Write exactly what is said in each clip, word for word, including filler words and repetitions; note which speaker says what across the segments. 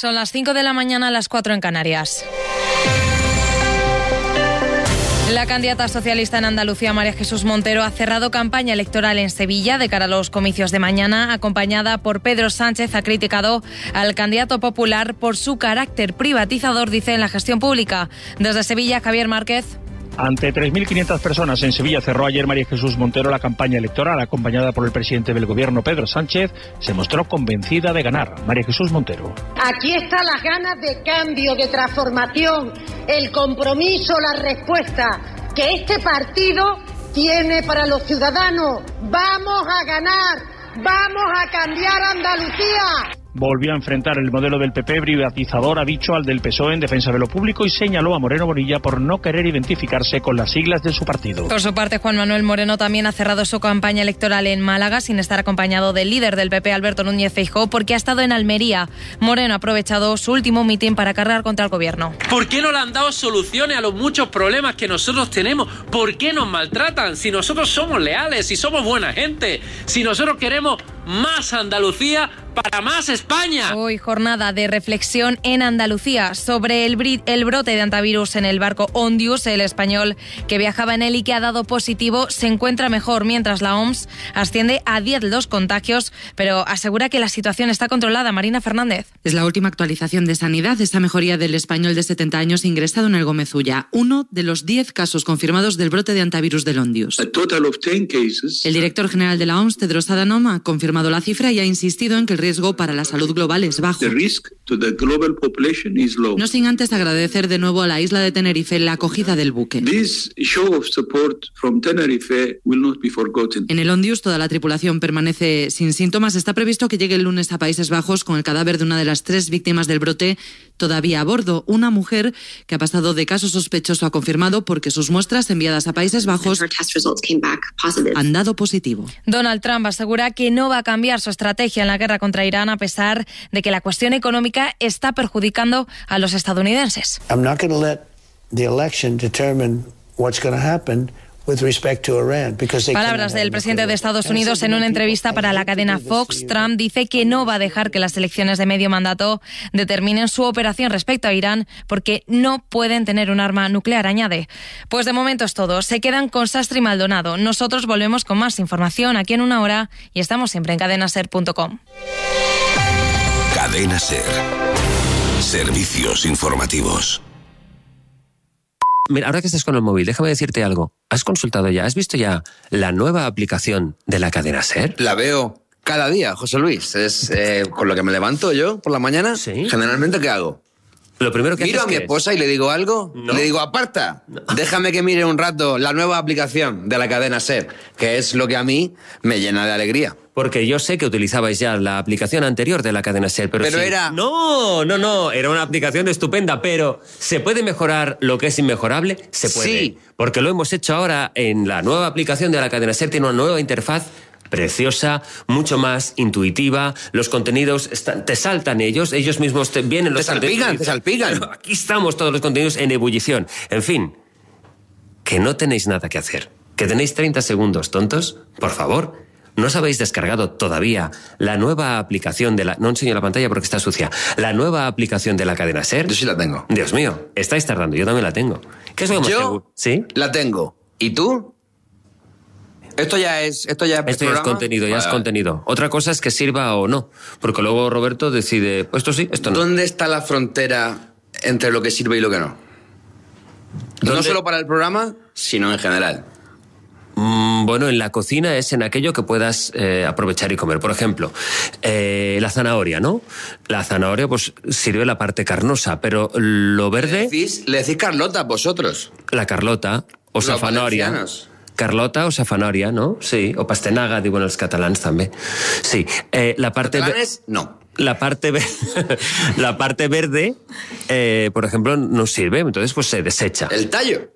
Speaker 1: Son las cinco de la mañana, a las cuatro en Canarias. La candidata socialista en Andalucía, María Jesús Montero, ha cerrado campaña electoral en Sevilla de cara a los comicios de mañana. Acompañada por Pedro Sánchez, ha criticado al candidato popular por su carácter privatizador, dice, en la gestión pública. Desde Sevilla, Javier Márquez.
Speaker 2: Ante tres mil quinientas personas en Sevilla cerró ayer María Jesús Montero la campaña electoral. Acompañada por el presidente del gobierno, Pedro Sánchez, se mostró convencida de ganar. María Jesús Montero.
Speaker 3: Aquí están las ganas de cambio, de transformación, el compromiso, la respuesta que este partido tiene para los ciudadanos. ¡Vamos a ganar! ¡Vamos a cambiar Andalucía!
Speaker 2: Volvió a enfrentar el modelo del P P privatizador, ha dicho, al del P S O E en defensa de lo público, y señaló a Moreno Bonilla por no querer identificarse con las siglas de su partido.
Speaker 1: Por su parte, Juan Manuel Moreno también ha cerrado su campaña electoral en Málaga sin estar acompañado del líder del P P, Alberto Núñez Feijóo, porque ha estado en Almería. Moreno ha aprovechado su último mitin para cargar contra el gobierno.
Speaker 4: ¿Por qué no le han dado soluciones a los muchos problemas que nosotros tenemos? ¿Por qué nos maltratan? Si nosotros somos leales, si somos buena gente, si nosotros queremos más Andalucía para más España.
Speaker 1: Hoy jornada de reflexión en Andalucía sobre el, bri- el brote de antivirus en el barco Ondius. El español que viajaba en él y que ha dado positivo se encuentra mejor, mientras la O M S asciende a diez los contagios, pero asegura que la situación está controlada. Marina Fernández.
Speaker 5: Es la última actualización de Sanidad, esa mejoría del español de setenta años ingresado en el Gómez Ulla, uno de los diez casos confirmados del brote de antivirus del Ondius. El director general de la O M S, Tedros Adhanom, ha confirmado la cifra y ha insistido en que el riesgo para la salud global es bajo. No sin antes agradecer de nuevo a la isla de Tenerife la acogida del buque. En el Ondius toda la tripulación permanece sin síntomas. Está previsto que llegue el lunes a Países Bajos con el cadáver de una de las tres víctimas del brote todavía a bordo. Una mujer que ha pasado de caso sospechoso a confirmado porque sus muestras enviadas a Países Bajos han dado positivo.
Speaker 1: Donald Trump asegura que no va a cambiar su estrategia en la guerra contra Irán, a pesar de que la cuestión económica está perjudicando a los estadounidenses.
Speaker 6: I'm not going to let the election determine what's going to happen with respect to Iran, because they
Speaker 1: Palabras del presidente de Estados Unidos en una entrevista para la cadena Fox. Trump dice que no va a dejar que las elecciones de medio mandato determinen su operación respecto a Irán, porque no pueden tener un arma nuclear, añade. Pues de momento es todo. Se quedan con Sastre y Maldonado. Nosotros volvemos con más información aquí en una hora y estamos siempre en cadena ser punto com.
Speaker 7: Cadena Ser. Servicios informativos.
Speaker 8: Mira, ahora que estás con el móvil, déjame decirte algo. ¿Has consultado ya, has visto ya la nueva aplicación de la cadena SER?
Speaker 9: La veo cada día, José Luis. Es eh, con lo que me levanto yo por la mañana.
Speaker 8: ¿Sí?
Speaker 9: Generalmente, ¿qué hago?
Speaker 8: Lo primero que
Speaker 9: Miro a mi esposa y le digo algo.
Speaker 8: ¿No?
Speaker 9: Le digo, aparta, no. Déjame que mire un rato la nueva aplicación de la cadena SER, que es lo que a mí me llena de alegría.
Speaker 8: Porque yo sé que utilizabais ya la aplicación anterior de la cadena SER, pero,
Speaker 9: pero
Speaker 8: sí.
Speaker 9: era...
Speaker 8: No, no, no, era una aplicación estupenda, pero ¿se puede mejorar lo que es inmejorable? Se puede.
Speaker 9: Sí.
Speaker 8: Porque lo hemos hecho ahora en la nueva aplicación de la cadena SER, tiene una nueva interfaz preciosa, mucho más intuitiva, los contenidos están, te saltan ellos, ellos mismos te vienen los
Speaker 9: te salpican, te salpican.
Speaker 8: Bueno, aquí estamos todos los contenidos en ebullición. En fin, que no tenéis nada que hacer, que tenéis treinta segundos, tontos, por favor. ¿No os habéis descargado todavía la nueva aplicación de la... No enseño la pantalla porque está sucia. La nueva aplicación de la cadena SER.
Speaker 9: Yo sí la tengo.
Speaker 8: Dios mío, estáis tardando, yo también la tengo. ¿Qué es lo que más
Speaker 9: yo
Speaker 8: te gusta? ¿Sí?
Speaker 9: La tengo. ¿Y tú? Esto ya es... Esto ya es,
Speaker 8: esto ya es contenido, ya vale, es contenido. Otra cosa es que sirva o no. Porque luego Roberto decide, pues esto sí, esto no.
Speaker 9: ¿Dónde está la frontera entre lo que sirve y lo que no? ¿Dónde? No solo para el programa, sino en general.
Speaker 8: Mm, bueno, en la cocina es en aquello que puedas eh, aprovechar y comer. Por ejemplo, eh, la zanahoria, ¿no? La zanahoria, pues, sirve la parte carnosa, pero lo verde...
Speaker 9: ¿Le decís, le decís Carlota vosotros?
Speaker 8: La Carlota, o safanoria. Carlota o safanoria, ¿no? Sí, o pastenaga, digo en los catalans también. Sí, eh, la parte...
Speaker 9: ¿Catalanes? No.
Speaker 8: La parte, ve- la parte verde, eh, por ejemplo, no sirve, entonces pues se desecha.
Speaker 9: ¿El tallo?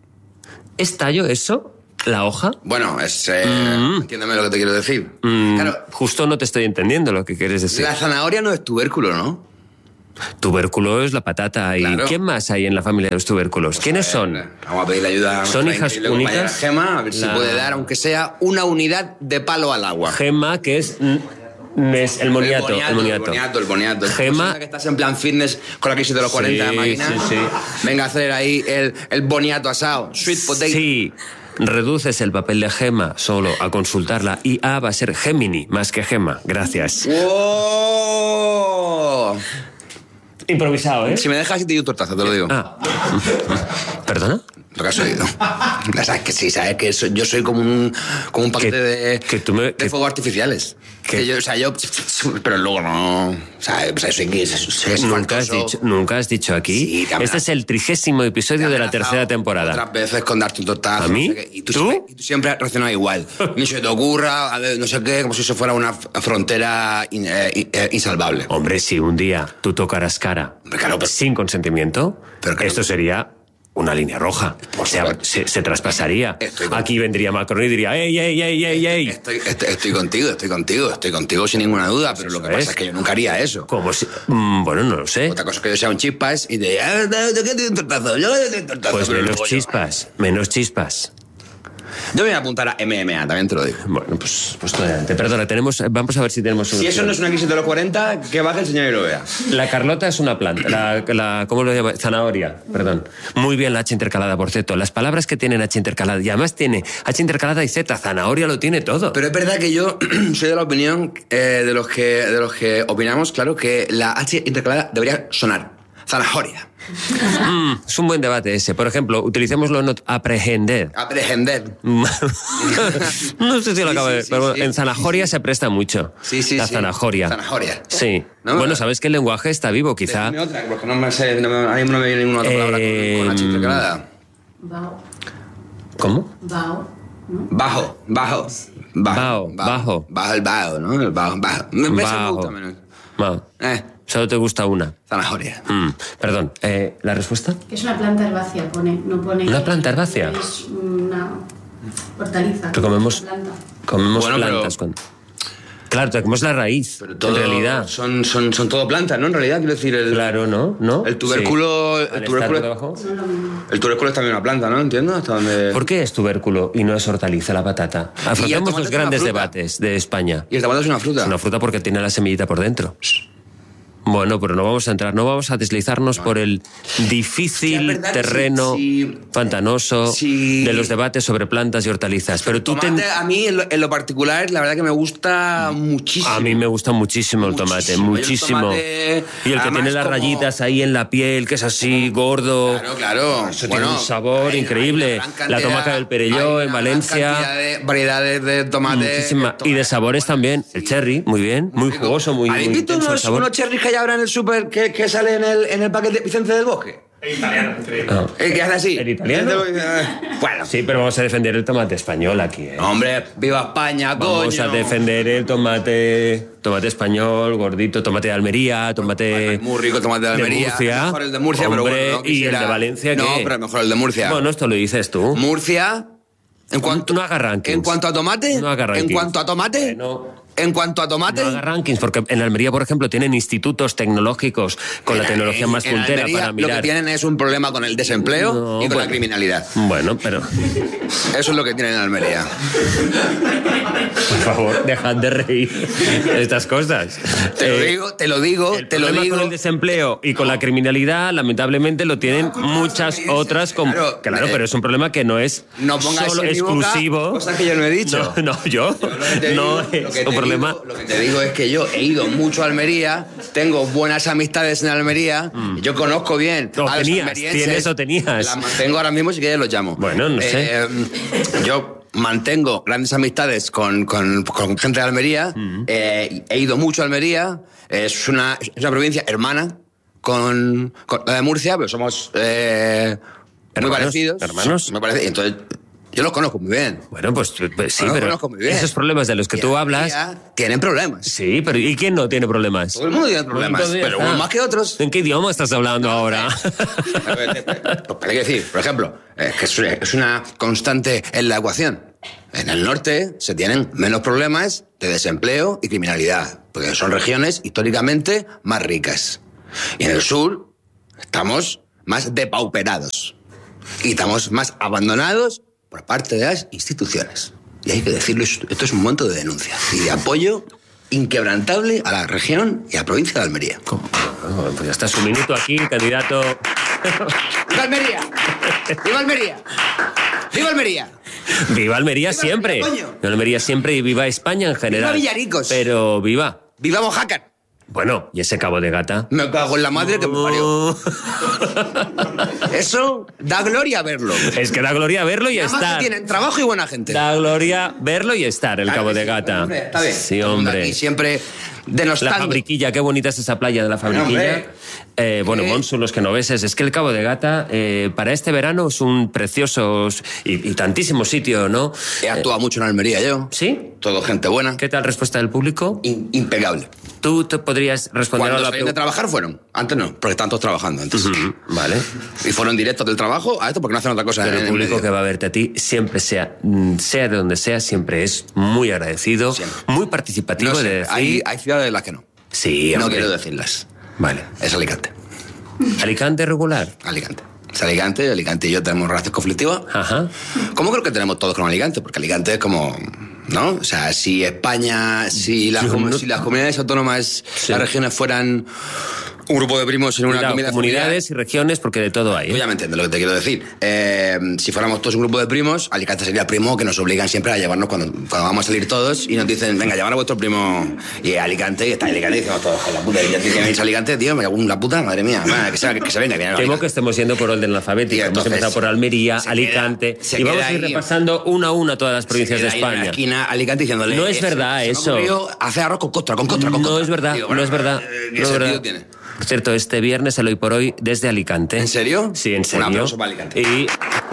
Speaker 8: ¿Es tallo eso? ¿La hoja?
Speaker 9: Bueno, es... Eh, mm. Entiéndeme lo que te quiero decir.
Speaker 8: Mm, claro, justo no te estoy entendiendo lo que quieres decir.
Speaker 9: La zanahoria no es tubérculo, ¿no?
Speaker 8: Tubérculo es la patata. ¿Y
Speaker 9: claro.
Speaker 8: quién más hay en la familia de los tubérculos? Pues ¿quiénes son?
Speaker 9: Vamos a pedirle ayuda a
Speaker 8: ¿Son hijas únicas?
Speaker 9: Gema, a ver la... si puede dar, aunque sea una unidad de palo al agua.
Speaker 8: Gema, que es... Es el moniato, el
Speaker 9: El
Speaker 8: moniato.
Speaker 9: boniato, el boniato.
Speaker 8: Gema.
Speaker 9: Que estás en plan fitness con la crisis de los cuarenta
Speaker 8: Sí,
Speaker 9: máquina.
Speaker 8: sí, sí.
Speaker 9: Venga a hacer ahí el, el boniato asado. Sweet potato.
Speaker 8: Sí, reduces el papel de Gema solo a consultarla y A va a ser Gemini más que Gema. Gracias.
Speaker 9: ¡Wow!
Speaker 8: Improvisado, ¿eh?
Speaker 9: Si me dejas, te doy un tortazo, te lo digo.
Speaker 8: Ah. ¿Perdona?
Speaker 9: Lo que has oído. Ya sabes que sí, sabes que soy- yo soy como un, como un paquete
Speaker 8: Que-
Speaker 9: de,
Speaker 8: que tú me-
Speaker 9: de
Speaker 8: que-
Speaker 9: fuegos artificiales.
Speaker 8: que-
Speaker 9: Que yo, o sea, yo... Pero luego no... O sea, o sea, soy, soy, soy
Speaker 8: Nunca has,
Speaker 9: espantoso.
Speaker 8: dicho, nunca has dicho aquí.
Speaker 9: Sí, te amenazo.
Speaker 8: Este es el trigésimo episodio
Speaker 9: Te he
Speaker 8: de la
Speaker 9: amenazado
Speaker 8: tercera temporada.
Speaker 9: Otras veces con darte un tortazo.
Speaker 8: ¿A mí?
Speaker 9: no sé qué, y tú,
Speaker 8: ¿Tú?
Speaker 9: Siempre, y tú siempre has reaccionado igual. Ni se te ocurra, a ver, no sé qué, como si eso fuera una f- frontera in- eh, in- eh, insalvable.
Speaker 8: Hombre, si un día tú tocaras cara
Speaker 9: Hombre, claro, pero-
Speaker 8: sin consentimiento,
Speaker 9: Pero claro.
Speaker 8: esto sería una línea roja. O sea,
Speaker 9: supuesto.
Speaker 8: se, se traspasaría.
Speaker 9: Estoy con-
Speaker 8: Aquí vendría Macron y diría, ¡ey, ey, ey, ey, ey!
Speaker 9: Estoy, estoy, estoy contigo, estoy contigo, estoy contigo sin ninguna duda, pero lo que
Speaker 8: es.
Speaker 9: pasa es que yo nunca haría eso.
Speaker 8: Como si... mm, bueno, no lo sé.
Speaker 9: Otra cosa es que yo sea un chispas y te ah, ¿de qué te doy un tortazo? Yo te doy un tortazo.
Speaker 8: Pues
Speaker 9: pero
Speaker 8: menos
Speaker 9: luego yo-
Speaker 8: chispas, menos chispas.
Speaker 9: Yo me voy a apuntar a M M A, también te lo digo.
Speaker 8: Bueno, pues, pues adelante. Perdona, tenemos, vamos a ver si tenemos
Speaker 9: Si eso no es una crisis de los cuarenta, que baje el señor y lo vea.
Speaker 8: La Carlota es una planta, la, la- ¿cómo lo llama? Zanahoria, perdón. Muy bien la H intercalada, por cierto. Las palabras que tienen H intercalada, y además tiene H intercalada y Z, zanahoria lo tiene todo.
Speaker 9: Pero es verdad que yo soy de la opinión eh, de, los que, de los que opinamos, claro, que la H intercalada debería sonar. Zanahoria.
Speaker 8: Mm, es un buen debate ese. Por ejemplo, utilicémoslo en aprehender.
Speaker 9: Aprehender.
Speaker 8: no sé si lo
Speaker 9: Sí,
Speaker 8: acabo
Speaker 9: sí,
Speaker 8: de ver,
Speaker 9: sí,
Speaker 8: pero
Speaker 9: sí,
Speaker 8: en
Speaker 9: sí,
Speaker 8: zanahoria
Speaker 9: sí.
Speaker 8: se presta mucho.
Speaker 9: Sí, sí,
Speaker 8: la
Speaker 9: sí.
Speaker 8: zanahoria.
Speaker 9: Zanahoria.
Speaker 8: Sí.
Speaker 9: ¿No?
Speaker 8: Bueno, sabes que el lenguaje está vivo, quizá.
Speaker 9: Dime otra, porque no me sé, no me, ahora mismo no me viene ninguna otra palabra con, con H
Speaker 8: Eh,
Speaker 9: intercalada.
Speaker 7: Bao.
Speaker 8: ¿Cómo?
Speaker 7: Bao. ¿no?
Speaker 9: Bajo, bajo.
Speaker 8: Bao, bajo.
Speaker 9: Bajo el bajo, ¿no? El bajo, bajo. Me, me
Speaker 8: Bajo.
Speaker 9: gusta menos.
Speaker 8: Bao.
Speaker 9: Eh,
Speaker 8: Solo te gusta una.
Speaker 9: zanahoria.
Speaker 8: Mm, Perdón, eh, ¿la respuesta?
Speaker 7: Que es una planta herbácea, pone. No pone.
Speaker 8: ¿Una planta herbácea?
Speaker 7: Es una hortaliza.
Speaker 8: Que comemos,
Speaker 7: Una planta.
Speaker 8: comemos
Speaker 9: Bueno, pero-
Speaker 8: plantas. Con... Claro, te comemos la raíz,
Speaker 9: Pero todo,
Speaker 8: en realidad.
Speaker 9: Son, son, son todo plantas, ¿no? En realidad, quiero decir, el,
Speaker 8: Claro, ¿no? ¿No?
Speaker 9: el tubérculo.
Speaker 8: Sí.
Speaker 9: El
Speaker 8: Al
Speaker 9: tubérculo,
Speaker 8: estar por debajo.
Speaker 7: No es lo mismo.
Speaker 9: el tubérculo es también una planta, ¿no? Entiendo hasta dónde.
Speaker 8: ¿Por qué es tubérculo y no es hortaliza la patata? Afrontemos
Speaker 9: tomate
Speaker 8: los
Speaker 9: es una
Speaker 8: grandes
Speaker 9: fruta.
Speaker 8: debates de España.
Speaker 9: Y el tomate es una fruta.
Speaker 8: Es una fruta porque tiene la semillita por dentro. Bueno, pero no vamos a entrar, no vamos a deslizarnos por el
Speaker 9: Sí, es
Speaker 8: difícil
Speaker 9: verdad que
Speaker 8: terreno
Speaker 9: sí, sí.
Speaker 8: pantanoso
Speaker 9: Sí.
Speaker 8: de los debates sobre plantas y hortalizas. Pero tú te...
Speaker 9: Tomate, a mí, en lo, en lo particular, la verdad que me gusta muchísimo.
Speaker 8: A mí me gusta muchísimo el tomate,
Speaker 9: Muchísimo.
Speaker 8: muchísimo.
Speaker 9: Yo el tomate,
Speaker 8: Y el que
Speaker 9: además,
Speaker 8: tiene las
Speaker 9: como-
Speaker 8: rayitas ahí en la piel, que es así gordo.
Speaker 9: Claro, claro.
Speaker 8: Eso
Speaker 9: Bueno,
Speaker 8: tiene un sabor
Speaker 9: hay-
Speaker 8: increíble.
Speaker 9: hay una gran
Speaker 8: La
Speaker 9: cantidad-
Speaker 8: tomaca del Perelló
Speaker 9: hay
Speaker 8: en
Speaker 9: una gran
Speaker 8: Valencia.
Speaker 9: cantidad de variedades de tomate.
Speaker 8: Muchísima. Y de sabores también. El cherry, muy bien, muy
Speaker 9: rico.
Speaker 8: jugoso, muy, muy
Speaker 9: ¿Habéis visto
Speaker 8: intenso el
Speaker 9: unos,
Speaker 8: sabor.
Speaker 9: unos cherries que hay ahora en el súper que, que sale en el, en el paquete Vicente del Bosque?
Speaker 8: Ah.
Speaker 9: El que hace así.
Speaker 8: ¿El italiano?
Speaker 9: Bueno.
Speaker 8: Sí, pero vamos a defender el tomate español aquí, ¿eh?
Speaker 9: Hombre, viva España, coño.
Speaker 8: Vamos a defender el tomate, tomate español, gordito, tomate de Almería, tomate
Speaker 9: Muy rico el tomate de Almería.
Speaker 8: Murcia.
Speaker 9: Mejor el de Murcia,
Speaker 8: Hombre,
Speaker 9: pero bueno. no
Speaker 8: y el
Speaker 9: quisiera-
Speaker 8: de Valencia,
Speaker 9: No,
Speaker 8: ¿qué?
Speaker 9: pero mejor el de Murcia.
Speaker 8: Bueno, esto lo dices tú.
Speaker 9: Murcia, en cuanto,
Speaker 8: No haga rankings.
Speaker 9: en cuanto a tomate,
Speaker 8: No haga rankings.
Speaker 9: en cuanto a tomate,
Speaker 8: Bueno.
Speaker 9: en cuanto a tomate,
Speaker 8: No haga rankings, porque en Almería, por ejemplo, tienen institutos tecnológicos con la
Speaker 9: en-
Speaker 8: tecnología
Speaker 9: en-
Speaker 8: más
Speaker 9: en
Speaker 8: puntera
Speaker 9: Almería
Speaker 8: para
Speaker 9: Lo que
Speaker 8: mirar.
Speaker 9: tienen es un problema con el desempleo
Speaker 8: No,
Speaker 9: y con la
Speaker 8: bueno.
Speaker 9: criminalidad.
Speaker 8: Bueno, pero
Speaker 9: Eso es lo que tienen en Almería.
Speaker 8: por favor, dejad de reír de estas cosas.
Speaker 9: Te lo
Speaker 8: Eh,
Speaker 9: digo, te lo digo,
Speaker 8: El
Speaker 9: te lo
Speaker 8: problema
Speaker 9: digo.
Speaker 8: con el desempleo y con la criminalidad, lamentablemente, lo tienen muchas otras. Como...
Speaker 9: Claro,
Speaker 8: Claro,
Speaker 9: eh,
Speaker 8: pero es un problema que no es
Speaker 9: No pongas
Speaker 8: solo
Speaker 9: en mi boca
Speaker 8: exclusivo.
Speaker 9: cosas que yo no he dicho.
Speaker 8: No, no, yo.
Speaker 9: Yo lo que te
Speaker 8: No
Speaker 9: digo- lo
Speaker 8: es
Speaker 9: que te
Speaker 8: un problema.
Speaker 9: digo- lo que te digo es que yo he ido mucho a Almería, tengo buenas amistades en Almería, y yo conozco bien
Speaker 8: O
Speaker 9: a los
Speaker 8: tenías,
Speaker 9: almerienses.
Speaker 8: tienes o tenías.
Speaker 9: Las mantengo ahora mismo, si quieres los llamo.
Speaker 8: Bueno, no sé.
Speaker 9: Eh, yo mantengo grandes amistades con, con, con gente de Almería, eh, he ido mucho a Almería, es una, es una provincia hermana con, con la de Murcia, pero somos eh, muy
Speaker 8: Hermanos,
Speaker 9: parecidos.
Speaker 8: hermanos.
Speaker 9: Me parece, entonces, yo los conozco muy bien.
Speaker 8: Bueno, pues, pues sí,
Speaker 9: Bueno,
Speaker 8: pero
Speaker 9: conozco muy bien.
Speaker 8: esos problemas de los que
Speaker 9: Y
Speaker 8: tú
Speaker 9: Almería
Speaker 8: hablas.
Speaker 9: tienen problemas.
Speaker 8: Sí, pero ¿y quién no tiene problemas?
Speaker 9: Todo el mundo tiene problemas,
Speaker 8: Entonces,
Speaker 9: pero
Speaker 8: ah,
Speaker 9: unos más que otros.
Speaker 8: ¿En qué idioma estás hablando ahora?
Speaker 9: Pues hay que decir, por ejemplo, es que es- es una constante en la ecuación. En el norte se tienen menos problemas de desempleo y criminalidad, porque son regiones históricamente más ricas. Y en el sur estamos más depauperados y estamos más abandonados por parte de las instituciones. Y hay que decirlo, esto es un momento de denuncia y de apoyo inquebrantable a la región y a la provincia de Almería.
Speaker 8: ¿Cómo? Bueno, pues ya está su minuto aquí, candidato.
Speaker 9: ¡Viva Almería! ¡Viva Almería! ¡Viva Almería!
Speaker 8: Viva Almería
Speaker 9: ¡Viva
Speaker 8: siempre.
Speaker 9: Almería,
Speaker 8: Viva Almería siempre y viva España en general.
Speaker 9: ¡Viva Villaricos!
Speaker 8: Pero viva.
Speaker 9: ¡Viva Mojácar!
Speaker 8: Bueno, ¿y ese Cabo de Gata?
Speaker 9: Me cago en la madre que me parió. Eso da gloria verlo.
Speaker 8: Es que da gloria verlo y
Speaker 9: Además
Speaker 8: estar.
Speaker 9: que tienen trabajo y buena gente.
Speaker 8: Da gloria verlo y estar, el
Speaker 9: Claro
Speaker 8: Cabo
Speaker 9: que
Speaker 8: de
Speaker 9: sí,
Speaker 8: Gata.
Speaker 9: hombre, está bien.
Speaker 8: Sí,
Speaker 9: Todo el mundo
Speaker 8: hombre.
Speaker 9: aquí siempre
Speaker 8: La
Speaker 9: denostando.
Speaker 8: Fabriquilla, qué bonita es esa playa de la Fabriquilla.
Speaker 9: Hombre.
Speaker 8: Eh, bueno,
Speaker 9: ¿Qué?
Speaker 8: Monsu, los que no ves, es que el Cabo de Gata eh, para este verano es un precioso y, y tantísimo sitio, ¿no?
Speaker 9: He actuado mucho en Almería yo.
Speaker 8: ¿Sí?
Speaker 9: Todo gente buena.
Speaker 8: ¿Qué tal respuesta del público?
Speaker 9: In- impecable.
Speaker 8: ¿Tú te podrías responder
Speaker 9: Cuando
Speaker 8: a la
Speaker 9: salían de trabajar fueron. Antes no, porque están todos trabajando antes.
Speaker 8: Ujú, vale.
Speaker 9: Y fueron directos del trabajo a esto porque no hacen otra cosa.
Speaker 8: Pero
Speaker 9: en
Speaker 8: el
Speaker 9: el
Speaker 8: público
Speaker 9: medio.
Speaker 8: que va a verte a ti, siempre sea, mm, sea de donde sea, siempre es muy agradecido,
Speaker 9: Siempre.
Speaker 8: muy participativo
Speaker 9: No sé,
Speaker 8: de decir...
Speaker 9: hay, hay ciudades en las que no.
Speaker 8: Sí,
Speaker 9: No
Speaker 8: hombre.
Speaker 9: quiero decirlas.
Speaker 8: Vale.
Speaker 9: Es Alicante.
Speaker 8: Alicante regular.
Speaker 9: Alicante. Es Alicante, Alicante y yo tenemos relaciones conflictivas.
Speaker 8: Ajá.
Speaker 9: Como creo que tenemos todos con Alicante, porque Alicante es como, ¿no? O sea, si España, si las,
Speaker 8: Yo
Speaker 9: comu-
Speaker 8: no-
Speaker 9: si las comunidades autónomas, las regiones fueran un grupo de primos en una
Speaker 8: Cuidado,
Speaker 9: comida
Speaker 8: comunidades y regiones, porque de todo hay.
Speaker 9: Tú
Speaker 8: ¿eh?
Speaker 9: ya me entiendes lo que te quiero decir. Eh, si fuéramos todos un grupo de primos, Alicante sería el primo que nos obligan siempre a llevarnos cuando, cuando vamos a salir todos y nos dicen, venga, llevar a vuestro primo. Y Alicante, y está Alicante, y decimos todos, con la puta, y ya tiene que irse a Alicante, tío, me cago en la puta, madre mía. Va, que, se, que se venga, que viene a
Speaker 8: Temo
Speaker 9: Alicante.
Speaker 8: que estemos yendo por orden alfabético.
Speaker 9: Y
Speaker 8: Hemos
Speaker 9: entonces,
Speaker 8: empezado por Almería,
Speaker 9: se
Speaker 8: Alicante,
Speaker 9: queda- se
Speaker 8: y vamos
Speaker 9: queda
Speaker 8: a ir
Speaker 9: ahí-
Speaker 8: repasando una a una todas las provincias de
Speaker 9: Se queda ahí en la
Speaker 8: España.
Speaker 9: esquina Alicante diciéndole,
Speaker 8: No es
Speaker 9: "Eh,
Speaker 8: verdad
Speaker 9: se me
Speaker 8: eso.
Speaker 9: ocurrió hacer arroz con costra, con costra, con
Speaker 8: No
Speaker 9: costra".
Speaker 8: es verdad,
Speaker 9: Digo,
Speaker 8: no es verdad.
Speaker 9: eh,
Speaker 8: no
Speaker 9: ¿Qué
Speaker 8: es
Speaker 9: sentido
Speaker 8: verdad.
Speaker 9: tiene?
Speaker 8: Por cierto, este viernes el Hoy por Hoy desde Alicante.
Speaker 9: ¿En serio?
Speaker 8: Sí, en
Speaker 9: Un
Speaker 8: serio.
Speaker 9: aplauso para Alicante.
Speaker 8: Y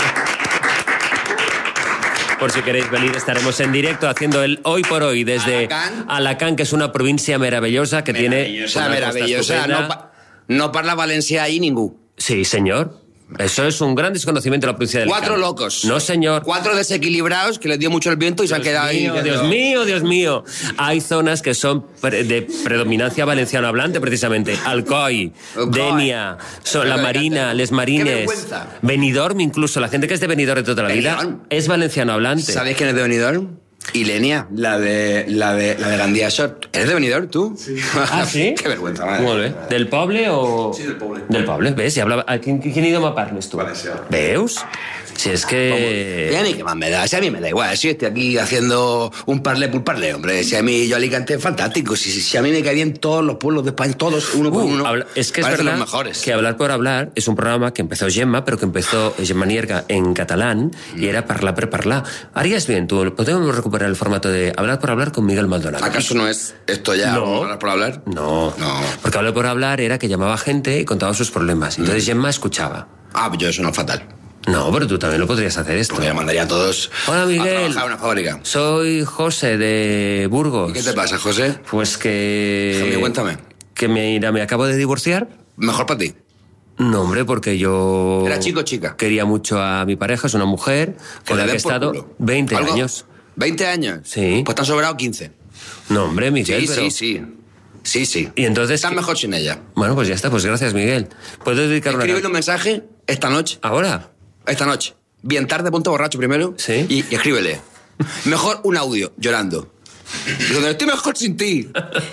Speaker 8: por si queréis venir, estaremos en directo haciendo el Hoy por Hoy desde
Speaker 9: Alacant.
Speaker 8: Alacant, que es una provincia maravillosa que tiene
Speaker 9: Maravillosa,
Speaker 8: una costa
Speaker 9: maravillosa.
Speaker 8: estupenda.
Speaker 9: No, pa- no parla Valencia ahí ningún.
Speaker 8: Sí, señor. Eso es un gran desconocimiento de la provincia de Alicante.
Speaker 9: Cuatro locos.
Speaker 8: No, señor.
Speaker 9: Cuatro desequilibrados que les dio mucho el viento y se han quedado ahí.
Speaker 8: Mío, Dios mío, Dios mío. Hay zonas que son pre- de predominancia valenciano hablante, precisamente. Alcoy,
Speaker 9: Alcoy.
Speaker 8: Denia, so- La
Speaker 9: Qué
Speaker 8: Marina,
Speaker 9: vergüenza.
Speaker 8: Les
Speaker 9: Qué
Speaker 8: Marines,
Speaker 9: vergüenza.
Speaker 8: Benidorm incluso. La gente que es de Benidorm de toda la vida
Speaker 9: Benidorm.
Speaker 8: es valenciano hablante.
Speaker 9: ¿Sabéis quién es de Benidorm? Ilenia, la de la de la de Gandía Short. ¿Eres de Benidorm tú? Sí.
Speaker 8: Ah, ¿sí?
Speaker 9: Qué vergüenza, madre.
Speaker 8: Molt bé. Del poble o...?
Speaker 9: Sí, del poble.
Speaker 8: Del poble, ves? I hablava... A quin, quin idioma parles tu?
Speaker 9: Valencià.
Speaker 8: Veus? Si és que...
Speaker 9: Y a mí qué más me da, si a mí me da igual, si yo estoy aquí haciendo un parlé por parlé, hombre, si a mí yo Alicante es fantástico, si, si a mí me cae bien todos los pueblos de España, todos, uno por
Speaker 8: Uh,
Speaker 9: uno,
Speaker 8: habla- es que es
Speaker 9: parecen
Speaker 8: verdad
Speaker 9: los mejores.
Speaker 8: que Hablar por Hablar es un programa que empezó Gemma, pero que empezó Gemma Nierga en catalán y era Parlar per Parlar. Harías bien, tú, podemos recuperar el formato de Hablar por Hablar con Miguel Maldonado.
Speaker 9: ¿Acaso no es esto ya
Speaker 8: No.
Speaker 9: hablar por hablar?
Speaker 8: No,
Speaker 9: No.
Speaker 8: porque Hablar por Hablar era que llamaba gente y contaba sus problemas. Entonces Gemma escuchaba.
Speaker 9: Ah, yo eso no es fatal.
Speaker 8: No, pero tú también lo podrías hacer esto.
Speaker 9: Porque me mandaría a todos
Speaker 8: Hola,
Speaker 9: a
Speaker 8: Miguel.
Speaker 9: trabajar a una fábrica.
Speaker 8: Soy José de Burgos.
Speaker 9: ¿Y qué te pasa, José?
Speaker 8: Pues que...
Speaker 9: Déjame, cuéntame.
Speaker 8: Que mira, me acabo de divorciar.
Speaker 9: Mejor para ti.
Speaker 8: No, hombre, porque yo...
Speaker 9: ¿Era chico o chica?
Speaker 8: Quería mucho a mi pareja, es una mujer con
Speaker 9: le
Speaker 8: la que he
Speaker 9: den por
Speaker 8: estado
Speaker 9: culo.
Speaker 8: veinte
Speaker 9: ¿Algo?
Speaker 8: años.
Speaker 9: ¿veinte años?
Speaker 8: Sí.
Speaker 9: Pues te han sobrado quince.
Speaker 8: No, hombre, Miguel,
Speaker 9: Sí,
Speaker 8: pero...
Speaker 9: sí, sí. Sí, sí.
Speaker 8: Y entonces...
Speaker 9: Estás
Speaker 8: ¿qué?
Speaker 9: mejor sin ella.
Speaker 8: Bueno, pues ya está, pues gracias, Miguel. ¿Puedo dedicar una...
Speaker 9: Escríbele un mensaje esta noche.
Speaker 8: ¿Ahora?
Speaker 9: Esta noche. Bien tarde, ponte borracho primero.
Speaker 8: Sí.
Speaker 9: Y, y escríbele. Mejor un audio, llorando. Donde estoy mejor sin ti.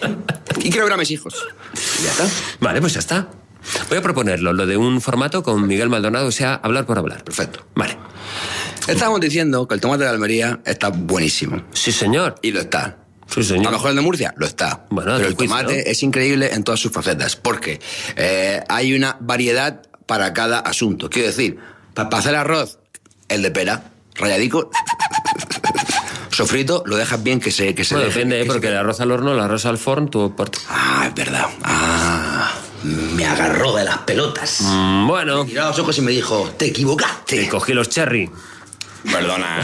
Speaker 9: Y quiero ver a mis hijos. Y ya está.
Speaker 8: Vale, pues ya está. Voy a proponerlo, lo de un formato con Miguel Maldonado, o sea, hablar por hablar.
Speaker 9: Perfecto.
Speaker 8: Vale.
Speaker 9: Estábamos diciendo que el tomate de Almería está buenísimo.
Speaker 8: Sí, señor.
Speaker 9: Y lo está.
Speaker 8: Sí,
Speaker 9: A
Speaker 8: señor.
Speaker 9: lo mejor el de Murcia lo está.
Speaker 8: Bueno,
Speaker 9: pero
Speaker 8: del
Speaker 9: el
Speaker 8: quiz,
Speaker 9: tomate
Speaker 8: ¿no?
Speaker 9: es increíble en todas sus facetas. Porque eh, hay una variedad para cada asunto. Quiero decir, para hacer arroz, el de pera, rayadico, sofrito, lo dejas bien que se... Que se
Speaker 8: Bueno,
Speaker 9: deje-
Speaker 8: depende,
Speaker 9: que
Speaker 8: ¿eh?
Speaker 9: se-
Speaker 8: porque el arroz al horno, el arroz al forn, tú por...
Speaker 9: Ah, es verdad. Ah, me agarró de las pelotas.
Speaker 8: Mm, bueno,
Speaker 9: Miró a los ojos y me dijo, te equivocaste.
Speaker 8: te cogí los cherry.
Speaker 9: Perdona.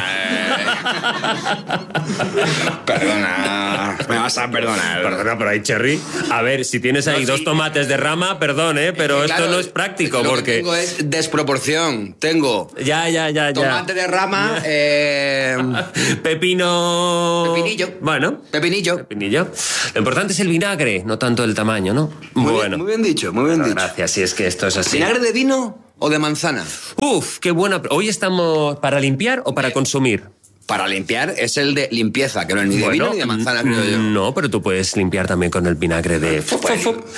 Speaker 9: Perdona. Me vas a perdonar.
Speaker 8: Perdona, pero hay cherry. A ver, si tienes ahí
Speaker 9: No,
Speaker 8: dos
Speaker 9: sí.
Speaker 8: tomates de rama, perdón, ¿eh? Pero esto
Speaker 9: Claro,
Speaker 8: no es práctico,
Speaker 9: lo
Speaker 8: porque...
Speaker 9: que tengo es desproporción. Tengo
Speaker 8: Ya, ya, ya, ya.
Speaker 9: tomate de rama, eh,
Speaker 8: Pepino...
Speaker 9: Pepinillo.
Speaker 8: Bueno,
Speaker 9: pepinillo.
Speaker 8: pepinillo. Lo importante es el vinagre, no tanto el tamaño, ¿no?
Speaker 9: Muy
Speaker 8: bueno.
Speaker 9: bien, muy bien dicho, muy bien dicho.
Speaker 8: Gracias, si es que esto es así.
Speaker 9: ¿Vinagre de vino o de manzana?
Speaker 8: Uf, qué buena... ¿Hoy estamos para limpiar o para consumir?
Speaker 9: para limpiar es el de limpieza, que no es ni de bueno, vino ni de manzana, creo yo.
Speaker 8: No, pero tú puedes limpiar también con el vinagre de...